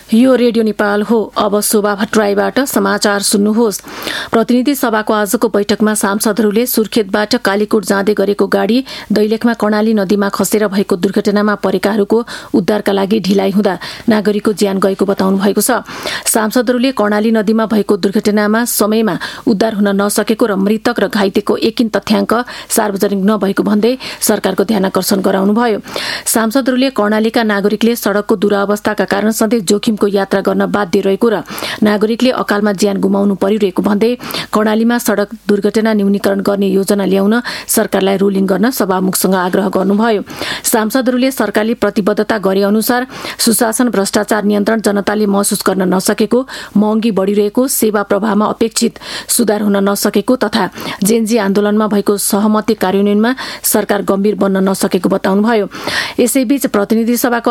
यो रेडियो नेपाल हो। अब शोभा भट्टराईबाट समाचार सुन्नुहोस्। प्रतिनिधि सभाको आजको बैठकमा सांसदहरूले सुर्खेतबाट कालीकोट जाँदै गरेको गाडी दैलेखमा कर्णाली नदीमा खसेर भएको दुर्घटनामा परेकाहरूको उद्धारका लागि ढिलाइ हुँदा नागरिकको ज्यान गएको बताउनु भएको छ। सांसदहरूले कर्णाली नदीमा भएको दुर्घटनामा समयमा उद्धार हुन नसकेको र मृतक र घाइतेको एकिन तथ्याङ्क सार्वजनिक नभएको भन्दै सरकारको ध्यानाकर्षण गराउनुभयो। सांसदहरूले कर्णालीका नागरिकले सड़कको दुरावस्थाका कारण सधैँ जोखिमको यात्रा गर्न बाध्य रहेको र नागरिकले अकालमा ज्यान गुमाउनु परिरहेको भन्दै कर्णालीमा सड़क दुर्घटना न्यूनीकरण गर्ने योजना ल्याउन सरकारलाई रोलिङ गर्न सभामुखसँग आग्रह गर्नुभयो। सांसदहरूले सरकारले प्रतिबद्धता गरे अनुसार सुशासन, भ्रष्टाचार नियन्त्रण, जनताले महसुस गर्न नसकेको महँगी बढ़िरहेको, सेवा प्रवाहमा अपेक्षित सुधार हुन नसकेको तथा जेनजी आन्दोलनमा भएको सहमति कार्यान्वयनमा सरकार गम्भीर बन्न नसकेको बताउनुभयो। यसैबीच प्रतिनिधि सभाको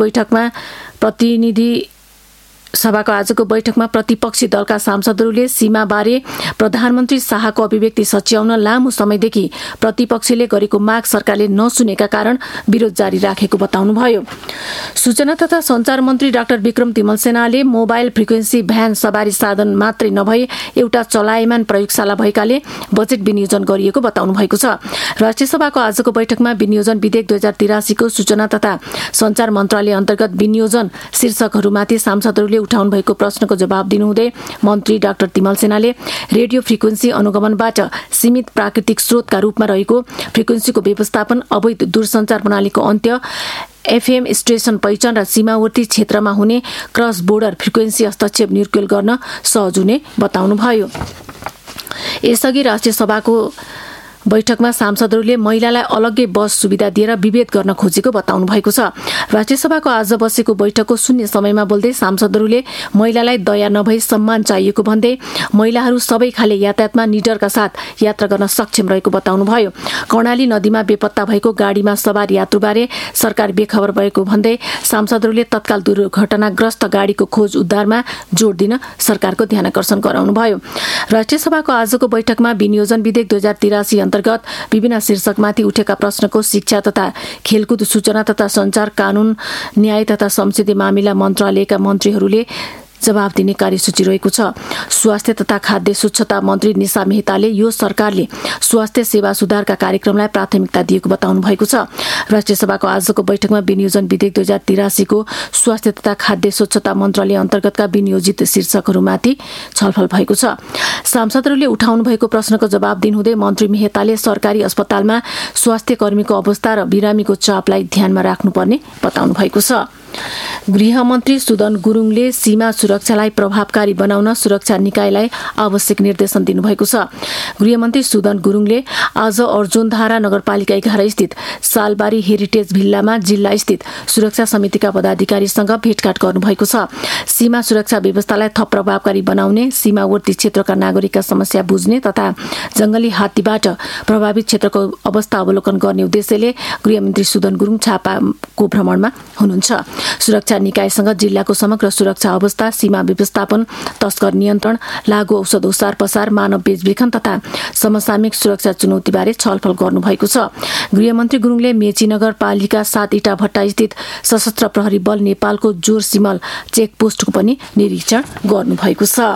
आजको बैठकमा प्रतिपक्षी दलका सांसदहरूले सीमाबारे प्रधानमन्त्री शाहको अभिव्यक्ति सच्याउन लामो समयदेखि प्रतिपक्षीले गरेको माग सरकारले नसुनेका कारण विरोध जारी राखेको बताउनुभयो। सूचना तथा सञ्चार मन्त्री doctor Vikram तिमलसेनाले mobile frequency van सवारी साधन मात्रै नभई एउटा चलायमान प्रयोगशाला भएकाले बजेट विनियोजन गरिएको बताउनु भएको छ। राष्ट्रिय सभाको आजको बैठकमा विनियोजन विधेयक 2083 को सूचना तथा सञ्चार मन्त्रालय अन्तर्गत विनियोजन शीर्षकहरूमाथि सांसदहरूले उठाउनु भएको प्रश्नको जवाब दिनुहुँदै मन्त्री डाक्टर तिमलसेनाले रेडियो फ्रिक्वेन्सी अनुगमनबाट सीमित प्राकृतिक स्रोतका रूपमा रहेको फ्रिक्वेन्सीको व्यवस्थापन, अवैध दूरसञ्चार प्रणालीको अन्त्य, एफएम स्टेशन पहिचान र सीमावर्ती क्षेत्रमा हुने क्रस बोर्डर फ्रिक्वेन्सी हस्तक्षेप निर्क्युल गर्न सहज हुने बताउनुभयो। यसअघि राष्ट्रिय सभाको बैठकमा सांसदहरूले महिलालाई अलग्गै बस सुविधा दिएर विभेद गर्न खोजेको बताउनु भएको छ। राष्ट्रिय सभाको आज बसेको बैठकको शून्य समयमा बोल्दै सांसदहरूले महिलालाई दया नभई सम्मान चाहिएको भन्दै महिलाहरू सबै खाले यातायातमा निडरका साथ यात्रा गर्न सक्षम रहेको बताउनुभयो। कर्णाली नदीमा बेपत्ता भएको गाडीमा सवार यात्रुबारे सरकार बेखबर भएको भन्दै सांसदहरूले तत्काल दुर्घटनाग्रस्त गाडीको खोज उद्धारमा जोड दिन सरकारको ध्यानाकर्षण गराउनुभयो। राष्ट्रिय सभाको आजको बैठकमा विनियोजन विधेयक 2083 अन्तर्गत विभिन्न शीर्षकमाथि उठेका प्रश्नको शिक्षा तथा खेलकुद, सूचना तथा सञ्चार, कानून, न्याय तथा संसदीय मामिला मन्त्रालयका मन्त्रीहरूले जवाब दिने कार्यसूची रहेको छ। स्वास्थ्य तथा खाद्य स्वच्छता मन्त्री निशा मेहताले यो सरकारले स्वास्थ्य सेवा सुधारका कार्यक्रमलाई प्राथमिकता दिएको बताउनु भएको छ। राष्ट्रिय सभाको आजको बैठकमा विनियोजन विधेयक 2083 को स्वास्थ्य तथा खाद्य स्वच्छता मन्त्रालय अन्तर्गतका विनियोजित शीर्षकहरूमाथि छलफल भएको छ। सांसदहरूले उठाउनु भएको प्रश्नको जवाब दिनुहुँदै मन्त्री मेहताले सरकारी अस्पतालमा स्वास्थ्य कर्मीको अवस्था र बिरामीको चापलाई ध्यानमा राख्नुपर्ने बताउनु भएको छ। गृहमन्त्री सुदन गुरुङले सीमा सुरक्षालाई प्रभावकारी बनाउन सुरक्षा निकायलाई आवश्यक निर्देशन दिनुभएको छ। गृहमन्त्री सुदन गुरुङले आज अर्जुनधारा नगरपालिका 11 स्थित सालबारी हेरिटेज भिल्लामा जिल्ला स्थित सुरक्षा समितिका पदाधिकारीसँग भेटघाट गर्नुभएको छ। सीमा सुरक्षा व्यवस्थालाई थप प्रभावकारी बनाउने, सीमावर्ती क्षेत्रका नागरिकका समस्या बुझ्ने तथा जंगली हात्तीबाट प्रभावित क्षेत्रको अवस्था अवलोकन गर्ने उद्देश्यले गृहमन्त्री सुदन गुरुङ झापाको भ्रमणमा हुनुहुन्छ। सुरक्षा निकायसँग जिल्लाको समग्र सुरक्षा अवस्था, सीमा व्यवस्थापन, तस्कर नियन्त्रण, लागू औषध ओसार पसार, मानव बेचबिखन तथा समसामयिक सुरक्षा चुनौतीबारे छलफल गर्नुभएको छ। गृहमन्त्री गुरुङले मेची नगरपालिका 7 इटा भट्टा स्थित सशस्त्र प्रहरी बल नेपालको जोरसिमल चेकपोस्टको पनि निरीक्षण गर्नुभएको छ।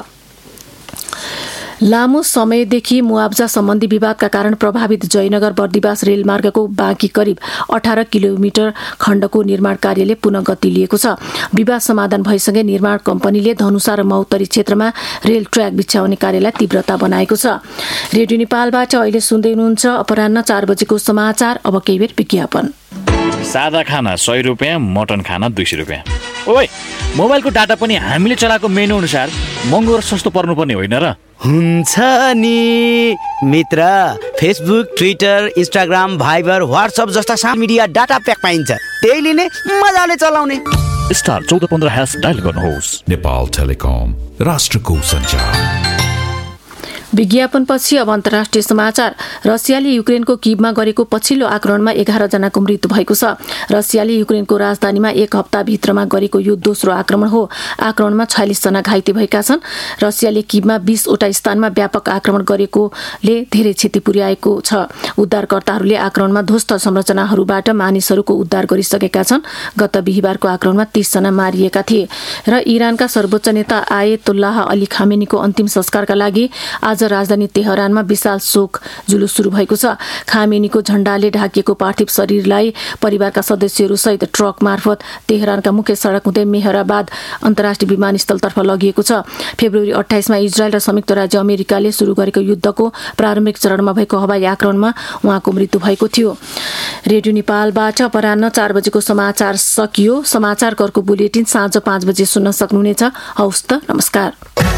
लामो समयदेखि मुआब्जा सम्बन्धी विवादका कारण प्रभावित जयनगर बर्दिवास रेलमार्गको बाँकी करिब 18 किलोमिटर खण्डको निर्माण कार्यले पुनः गति लिएको छ। विवाद समाधान भएसँगै निर्माण कम्पनीले धनुषा र मौतरी क्षेत्रमा रेल ट्र्याक बिछ्याउने कार्यलाई तीव्रता बनाएको छ। रेडियो नेपालबाट अहिले सुन्दै हुनुहुन्छ अपराह्न 4 बजेको समाचार। अब केही बेर विज्ञापन। सादा खाना 100 रुपियाँ, मटन खाना 200 रुपियाँ। ओइ, मोबाइलको डाटा पनि हामीले चलाएको मेनु अनुसार महँगो र सस्तो पर्नुपर्ने होइन र? हुन्छ नि मित्र, Facebook, Twitter, Instagram, Viber, WhatsApp जस्ता सामाजिक मिडिया डाटा प्याक पाइन्छ। त्यही लिने, मजाले चलाउने। स्टार 1415# डायल गर्नुहोस्। नेपाल टेलिकम, राष्ट्रको सञ्चार। विज्ञापनपछि अब अन्तर्राष्ट्रिय समाचार। रसियाले युक्रेनको किभमा गरेको पछिल्लो आक्रमणमा 11 जनाको मृत्यु भएको छ। रसियाले युक्रेनको राजधानीमा एक हप्ताभित्रमा गरेको यो दोस्रो आक्रमण हो। आक्रमणमा 46 जना घाइते भएका छन्। रसियाले किभमा 20 वटा स्थानमा व्यापक आक्रमण गरेकोले धेरै क्षति पुर्याएको छ। उद्धारकर्ताहरूले आक्रमणमा ध्वस्त संरचनाहरूबाट मानिसहरूको उद्धार गरिसकेका छन्। गत बिहीबारको आक्रमणमा 30 जना मारिएका थिए। र इरानका सर्वोच्च नेता आयतुल्लाह अली खामेनीको अन्तिम संस्कारका लागि आज राजधानी तेहरानमा विशाल शोक जुलुस सुरु भएको छ। खामेनीको झण्डाले ढाकिएको पार्थिव शरीरलाई परिवारका सदस्यहरू सहित ट्रक मार्फत तेहरानका मुख्य सडक हुँदै मेहराबाद अन्तर्राष्ट्रिय विमानस्थलतर्फ लगिएको छ। फेब्रुअरी 28 मा इजरायल र संयुक्त राज्य अमेरिकाले सुरु गरेको युद्धको प्रारम्भिक चरणमा भएको हवाई आक्रमणमा उहाँको मृत्यु भएको थियो। रेडियो नेपालबाट अपराह्न 4 बजेको समाचार सकियो। समाचारको अर्को बुलेटिन साँझ 5 बजे सुन्न सक्नुहुनेछ। हवस् त, नमस्कार।